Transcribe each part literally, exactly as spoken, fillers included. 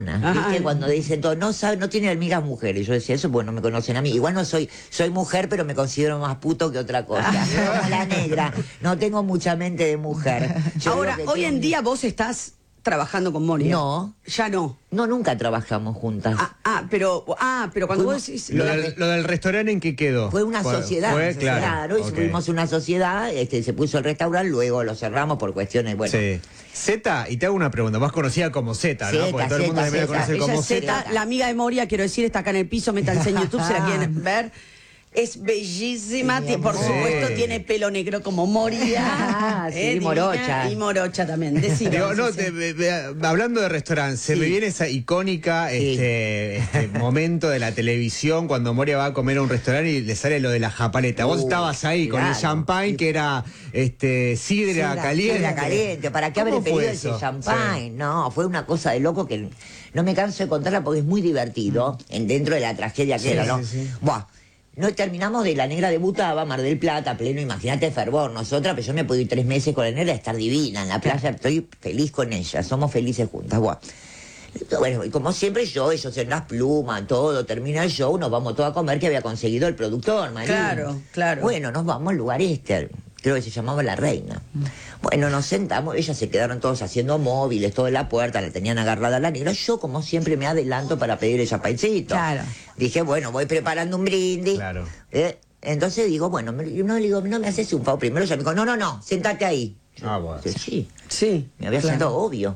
¿Viste? Cuando dicen todo, no sabe, no tiene amigas mujeres. Yo decía, eso pues no me conocen a mí. Igual no soy, soy mujer, pero me considero más puto que otra cosa. Como la negra, no tengo mucha mente de mujer. Yo Ahora, hoy en día vos estás trabajando con Moria. No. Ya no. No, nunca trabajamos juntas. Ah, ah pero, ah, pero cuando Fuimos, vos decís... Lo del, lo del restaurante, ¿en qué quedó? Fue una fue, sociedad. Fue, Claro, claro. y Okay. fuimos una sociedad, este, se puso el restaurante, luego lo cerramos por cuestiones, bueno. Sí. Z, y te hago una pregunta, más conocida como Z, ¿no? Zeta, Porque todo el mundo Zeta, debe Zeta. conocer Ella como es Zeta, Z. la amiga de Moria, quiero decir, está acá en el piso, métanse en YouTube si la quieren ver. Es bellísima, Sí, por amor. supuesto Sí. tiene pelo negro como Moria. Ah, sí, divina, morocha. Y morocha también, decime. Digo, no, sí, te- sí. ve- ve- hablando de restaurantes, se Sí. me viene esa icónica Sí. este, este momento de la televisión cuando Moria va a comer a un restaurante y le sale lo de la japaleta. Vos Uh, estabas ahí con el claro. champagne que era este sidra, Sidra caliente. sidra caliente. ¿Para qué habré ¿Cómo fue pedido eso? ese champagne? No, fue una cosa de loco que no me canso de contarla porque es muy divertido en, dentro de la tragedia que Sí, era, ¿no? sí, sí. Buah. No terminamos de la negra debutaba, Mar del Plata, pleno, imagínate fervor. Nosotras, pero yo me puedo ir tres meses con la negra a estar divina en la playa, estoy feliz con ella, somos felices juntas. Buah. Bueno, y como siempre yo, ellos en las plumas, todo, termina el show, nos vamos todos a comer que había conseguido el productor, Marín. Claro, claro. Bueno, nos vamos al lugar este, creo que se llamaba La Reina. Bueno, nos sentamos, ellas se quedaron todos haciendo móviles, todo en la puerta, la tenían agarrada a la negra. Yo, como siempre, me adelanto para pedir el champancito. Claro. Dije, bueno, voy preparando un brindis. Claro. Eh, entonces digo, bueno, me, no le digo, no me haces un favor. Primero ella me dijo, no, no, no, sentate ahí. Ah, bueno. Dije, sí, Sí. me había claro. sentado obvio.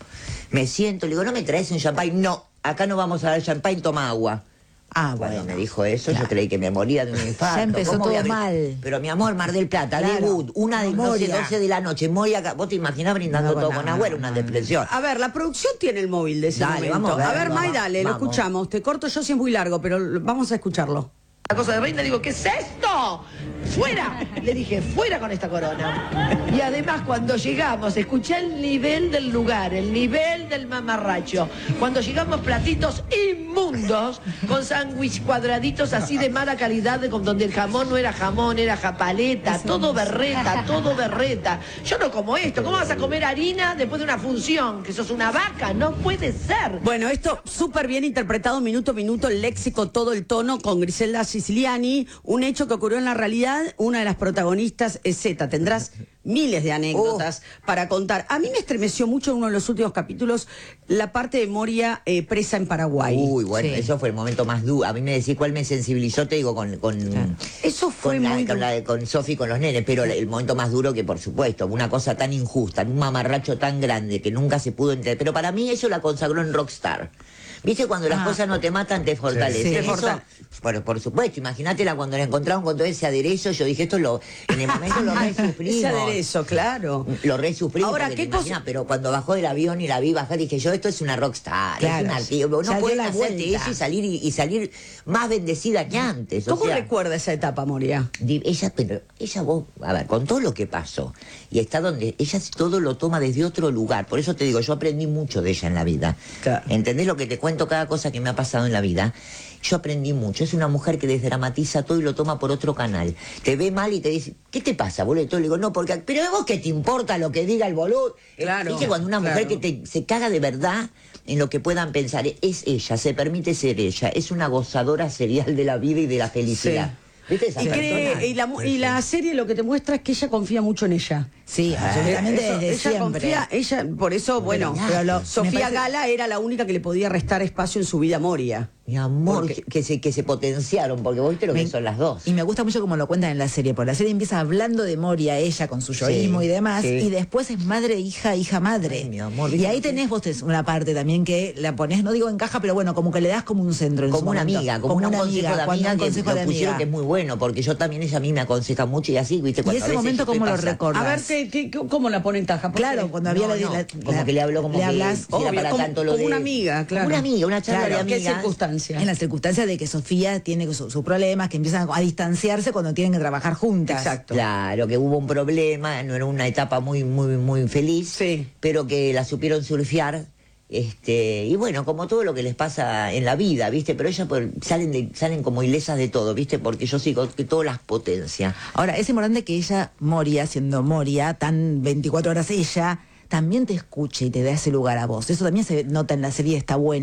Me siento, le digo, ¿no me traes un champagne? No, acá no vamos a dar champagne, toma agua. Ah, Cuando bueno. me dijo eso, yo creí que me moría de un infarto. Ya empezó ¿Cómo voy a todo abrir? mal. Pero mi amor, Mar del Plata, Claro. debut, una de no sé, Moria. doce de la noche, Moria, vos te imaginás brindando No, todo no, con no, agua, era una no, depresión. A ver, la producción tiene el móvil de ese Dale, momento. vamos a ver, a ver, vamos, May, dale, lo vamos. escuchamos. Te corto yo si es muy largo, pero l- vamos a escucharlo. La cosa de reina, digo, ¿qué es esto? ¡Fuera! Le dije, fuera con esta corona. Y además, cuando llegamos, escuché el nivel del lugar, el nivel del mamarracho. Cuando llegamos, platitos inmundos, con sándwich cuadraditos así de mala calidad, de, con, donde el jamón no era jamón, era japaleta, todo berreta, todo berreta. Yo no como esto. ¿Cómo vas a comer harina después de una función? Que sos una vaca, no puede ser. Bueno, esto súper bien interpretado, minuto a minuto, el léxico, todo el tono, con Griselda Siciliani. Un hecho que ocurrió en la realidad, una de las protagonistas es Zeta. Tendrás miles de anécdotas para contar. A mí me estremeció mucho en uno de los últimos capítulos la parte de Moria eh, presa en Paraguay. Uy, bueno, Sí. eso fue el momento más duro. A mí me decís cuál me sensibilizó, te digo, con, con, Eso fue con, la, muy con, duro. la- con Sofi, con los nenes, pero el momento más duro que, por supuesto, una cosa tan injusta, un mamarracho tan grande que nunca se pudo entender. Pero para mí eso la consagró en Rockstar. ¿Viste? Cuando las Ah. cosas no te matan, te fortalecen. Sí. Eso, Te forta- bueno, por supuesto, imagínatela cuando la encontraron con todo ese aderezo, yo dije, esto lo, en el momento lo resufrimos. Ese aderezo, claro. Lo resufrimos. Ahora, porque ¿qué te cosa- imaginas, pero cuando bajó del avión y la vi bajar, dije yo, esto es una rockstar, Claro, es una artista. No ya dio pueden la hacerte vuelta. eso y salir, y, y salir más bendecida que antes. O ¿Cómo sea, recuerda esa etapa, Moria? di- ella, pero ella vos, a ver, con todo lo que pasó, y está donde, ella todo lo toma desde otro lugar. Por eso te digo, yo aprendí mucho de ella en la vida. Claro. ¿Entendés lo que te cuento? Cada cosa que me ha pasado en la vida. Yo aprendí mucho. Es una mujer que desdramatiza todo y lo toma por otro canal. Te ve mal y te dice, ¿qué te pasa, boludo? Y todo le digo, no, porque, pero a vos qué te importa lo que diga el boludo. Claro, ¿Viste? Cuando una mujer claro. que te, se caga de verdad en lo que puedan pensar, es ella, se permite ser ella, es una gozadora serial de la vida y de la felicidad. Sí. ¿Viste esa Y, cree- persona? y la, mu- y la serie lo que te muestra es que ella confía mucho en ella. Sí, absolutamente Eso, desde ella siempre. confía, ella, por eso, bueno, Pero lo- Sofía me parece- Gala era la única que le podía restar espacio en su vida a Moria. Mi amor, Porque- que, que se, que se potenciaron, porque vos viste lo que Me- son las dos. Y me gusta mucho como lo cuentan en la serie, porque la serie empieza hablando de Moria, ella con su yoísmo Sí, y demás, sí. y después es madre, hija, hija, madre. Ay, mi amor, y ahí ¿viste? tenés vos tenés una parte también que la ponés, no digo en caja, pero bueno, como que le das como un centro en su Como una momento. amiga, como, un consejo de cuando amiga un que consejo lo de pusieron amiga. que es muy bueno, porque yo también, ella a mí me aconseja mucho y así, ¿viste? Y Cuando a ese veces momento, yo estoy ¿cómo lo pasando- recordás? A ver, ¿qué, qué- ¿cómo la pone en caja? ¿Por Claro, qué? cuando había No, la, no, la- como la- que le habló como le que hablas, si era Obvio, para como- tanto lo como de... una amiga, claro. Como una amiga, una charla Claro, de ¿qué amigas. circunstancia? en las circunstancias de que Sofía tiene su- sus problemas, que empiezan a distanciarse cuando tienen que trabajar juntas. Exacto. Claro, que hubo un problema, no era una etapa muy, muy, muy feliz, Sí. pero que la supieron surfear. Este, y bueno, como todo lo que les pasa en la vida, ¿viste? Pero ellas por- salen, de, salen como ilesas de todo, ¿viste? Porque yo sigo que todo las potencia. Ahora, es importante que ella, Moria, siendo Moria, tan veinticuatro horas ella, también te escuche y te dé ese lugar a vos. Eso también se nota en la serie, está bueno.